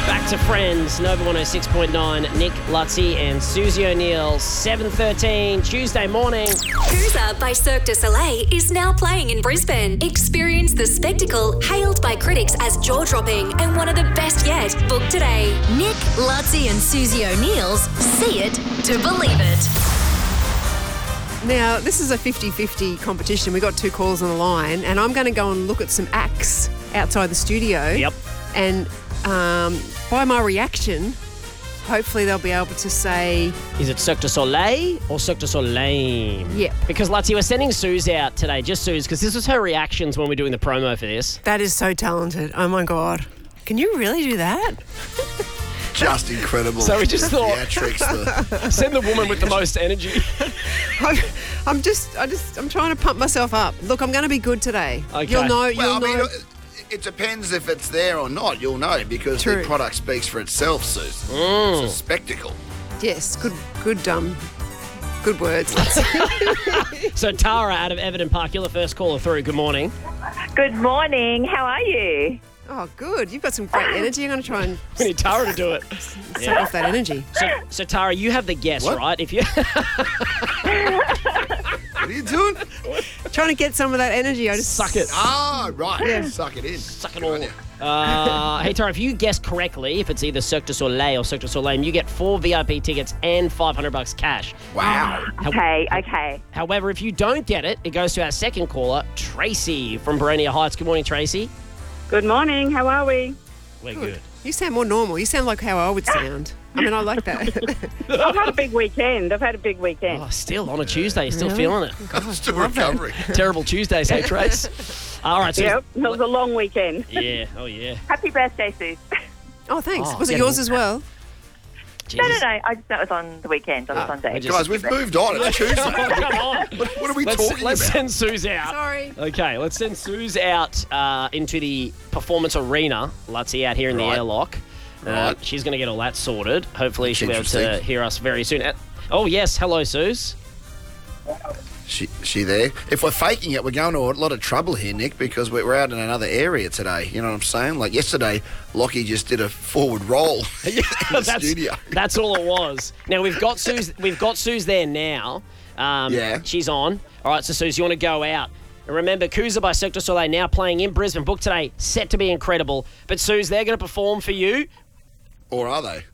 Back to Friends, Nova 106.9, Nick Lutzy and Susie O'Neill, 7:13, Tuesday morning. Cruiser by Cirque du Soleil is now playing in Brisbane. Experience the spectacle hailed by critics as jaw-dropping and one of the best yet. Book today. Nick Lutzy and Susie O'Neill's See It to Believe It. Now, this is a 50-50 competition. We've got 2 calls on the line, and I'm going to go and look at some acts outside the studio. Yep. And by my reaction, hopefully they'll be able to say... Is it Cirque du Soleil or Cirque du Soleil? Yep. Because, Lutzy, we're sending Suze out today, just Suze, because this was her reactions when we're doing the promo for this. That is so talented. Oh, my God. Can you really do that? Just incredible. So we just thought- Theatrics, Send the woman with the most energy. I'm trying to pump myself up. Look, I'm going to be good today. Okay. You'll know. it depends if it's there or not. You'll know because True. the product speaks for itself, Susan. It's a spectacle. Yes, good words. So Tara out of Everton Park, you're the first caller through. Good morning. Good morning. How are you? Oh, good. You've got some great energy. I'm going to try and We need Tara to do it. suck off that energy. So Tara, you have the guess, What? right? If you What are you doing? Trying to get some of that energy. I just suck it. Ah, right. Suck it in. Suck it Good on all. you. Hey Tara, if you guess correctly, if it's either Cirque du Soleil or Cirque du Soleil, you get 4 VIP tickets and $500 cash. Wow. Okay. However, if you don't get it, it goes to our second caller, Tracy from Baronia Heights. Good morning, Tracy. Good morning. How are we? We're good. You sound more normal. You sound like how I would sound. I mean, I like that. I've had a big weekend. Oh, still on a Tuesday, you're still feeling it. Still recovering. Terrible Tuesdays, hey Trace? All right, so Yep. It was a long weekend. yeah, oh yeah. Happy birthday, Sue. Oh, thanks. Oh, Was it yeah. yours as well? No. Jesus. I just know it was on the weekend, on Sunday. just- Guys, we've moved on. It's Tuesday. Come on. What are we Let's talking about? send Suze out. Sorry. Okay, let's send Suze out into the performance arena. Lutzy out here in the Right. airlock. Right. She's going to get all that sorted. Hopefully she'll be able to Interesting. hear us very soon. Oh, yes. Hello, Suze. She there? If we're faking it, we're going to a lot of trouble here, Nick, because we're out in another area today. You know what I'm saying? Like yesterday, Lockie just did a forward roll in the studio. That's all it was. Now, we've got Suze there now. Yeah. She's on. All right, so Suze, you want to go out. And remember, Cruiser by Cirque du Soleil now playing in Brisbane. Book today, set to be incredible. But Suze, they're going to perform for you. Or are they?